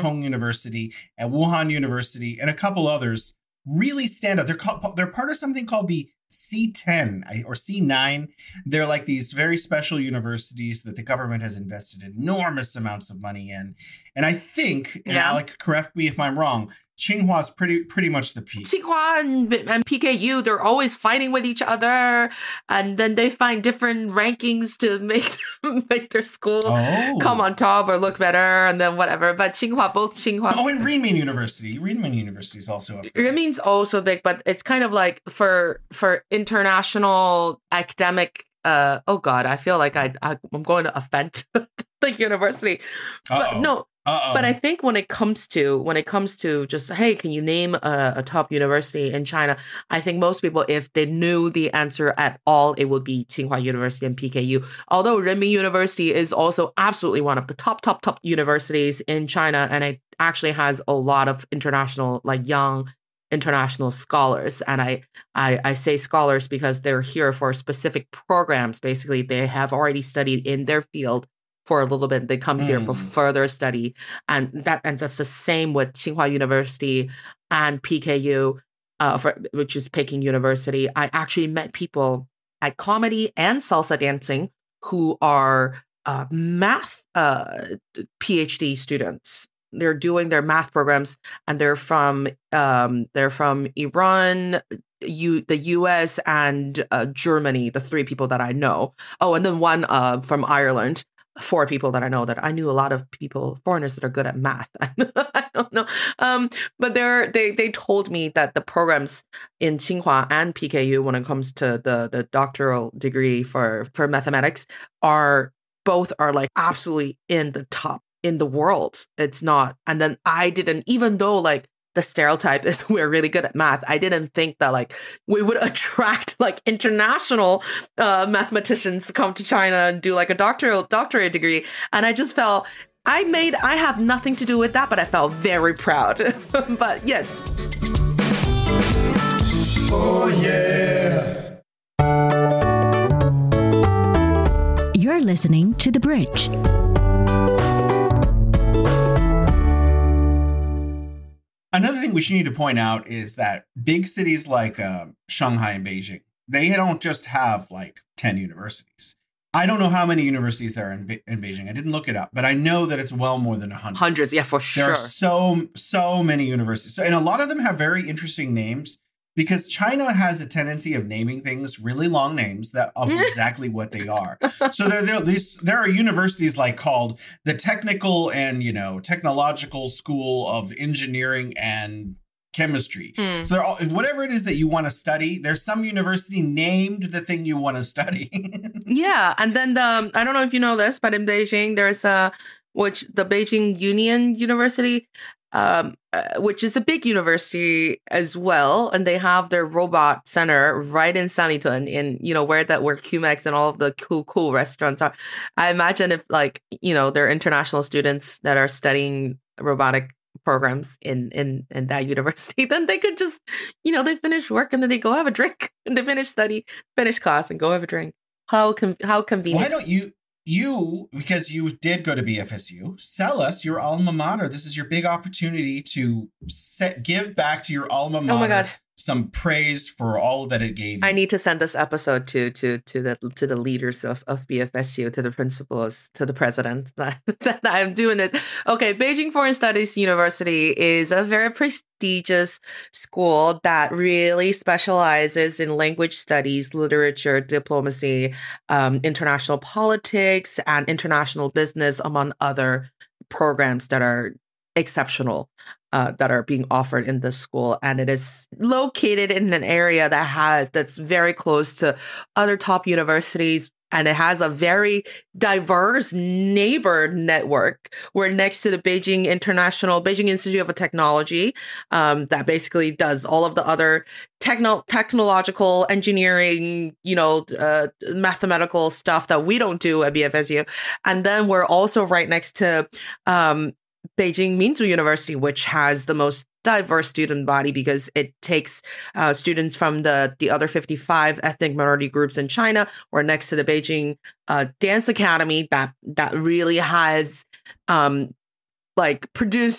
Tong University and Wuhan University and a couple others really stand out. They're part of something called the C10 or C9. They're like these very special universities that the government has invested enormous amounts of money in. And I think, and Alec, correct me if I'm wrong, Tsinghua is pretty much the peak. Tsinghua and PKU, they're always fighting with each other, and then they find different rankings to make their school come on top or look better, and then whatever. But both Tsinghua. Oh, and Renmin University. Renmin University is also up there. Renmin's also big, but it's kind of like for international academic. Oh God, I feel like I'm going to offend the university. But no. But I think when it comes to just, hey, can you name a top university in China? I think most people, if they knew the answer at all, it would be Tsinghua University and PKU. Although Renmin University is also absolutely one of the top universities in China, and it actually has a lot of international, like young international scholars. And I say scholars because they're here for specific programs. Basically, they have already studied in their field for a little bit. They come here for further study. And that's the same with Tsinghua University and PKU, which is Peking University. I actually met people at comedy and salsa dancing who are math PhD students. They're doing their math programs, and they're from Iran, the US, and Germany, the three people that I know. Oh, and then one from Ireland. 4 people that I know that I knew a lot of foreigners that are good at math. I don't know. But they told me that the programs in Tsinghua and PKU, when it comes to the doctoral degree for mathematics, both are like absolutely in the top in the world. It's not. And then I didn't, even though like the stereotype is we're really good at math, I didn't think that like we would attract like international mathematicians to come to China and do like a doctorate degree. And I just felt I have nothing to do with that, but I felt very proud. But yes. Oh yeah. You're listening to The Bridge. Another thing we should need to point out is that big cities like Shanghai and Beijing, they don't just have like 10 universities. I don't know how many universities there are in Beijing. I didn't look it up, but I know that it's well more than 100. Hundreds, yeah, for sure. There are so many universities. And a lot of them have very interesting names because China has a tendency of naming things really long names of exactly what they are. So there are universities like called the Technical and, Technological School of Engineering and Chemistry. So they're all, whatever it is that you want to study, there's some university named the thing you want to study. Yeah. And then I don't know if you know this, but in Beijing, there's the Beijing Union University, which is a big university as well, and they have their robot center right in Sanlitun, in where QMX and all of the cool restaurants are. I imagine if there are international students that are studying robotic programs in that university, then they could just they finish work and then they go have a drink, and they finish class and go have a drink. How convenient. Why don't you, because you did go to BFSU, sell us your alma mater. This is your big opportunity to give back to your alma mater. Oh my God. Some praise for all that it gave you. I need to send this episode to the leaders of BFSU, to the principals, to the president that I'm doing this. Okay, Beijing Foreign Studies University is a very prestigious school that really specializes in language studies, literature, diplomacy, international politics, and international business, among other programs that are exceptional. That are being offered in this school, and it is located in an area that's very close to other top universities, and it has a very diverse neighbor network. We're next to the Beijing Institute of Technology, that basically does all of the other technological engineering, mathematical stuff that we don't do at BFSU, and then we're also right next to Beijing Minzu University, which has the most diverse student body because it takes students from the other 55 ethnic minority groups in China. We're next to the Beijing Dance Academy that really has produced